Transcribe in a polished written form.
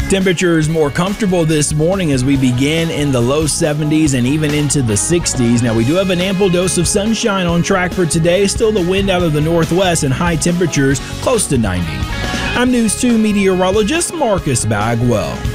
Temperatures more comfortable this morning as we begin in the low 70s and even into the 60s. Now, we do have an ample dose of sunshine on track for today. Still the wind out of the northwest and high temperatures close to 90. I'm News 2 meteorologist Marcus Bagwell.